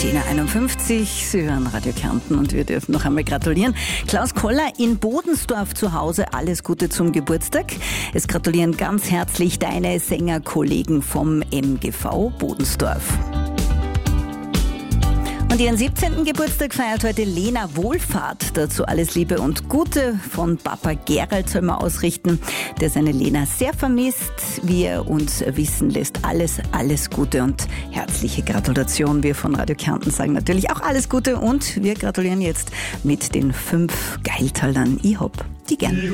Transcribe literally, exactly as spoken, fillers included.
zehn Uhr einundfünfzig, Sie hören Radio Kärnten und wir dürfen noch einmal gratulieren. Klaus Koller in Bodensdorf zu Hause, alles Gute zum Geburtstag. Es gratulieren ganz herzlich deine Sängerkollegen vom M G V Bodensdorf. Und ihren siebzehnten Geburtstag feiert heute Lena Wohlfahrt. Dazu alles Liebe und Gute von Papa Gerald soll man ausrichten, der seine Lena sehr vermisst, wie er uns wissen lässt. Alles, alles Gute und herzliche Gratulation. Wir von Radio Kärnten sagen natürlich auch alles Gute und wir gratulieren jetzt mit den fünf Geiltalern. Ich hab die gern.